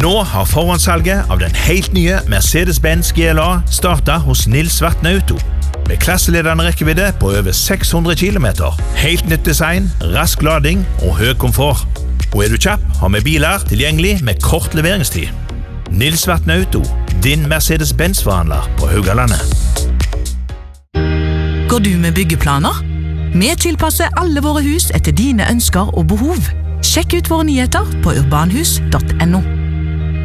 Nå har forhåndssalget av den helt nye Mercedes-Benz GLA startet hos Nils Vatne Auto. Med klasseledende rekkevidde på over 600 km. Helt nytt design, rask lading og høy komfort. Og du kjapp, har vi biler tilgjengelig med kort leveringstid. Nils Vatne Auto, din Mercedes-Benz-forhandler på Haugalandet. Går du med byggeplaner? Vi tilpasser alle våre hus etter dine ønsker og behov. Sjekk ut våre nyheter på urbanhus.no.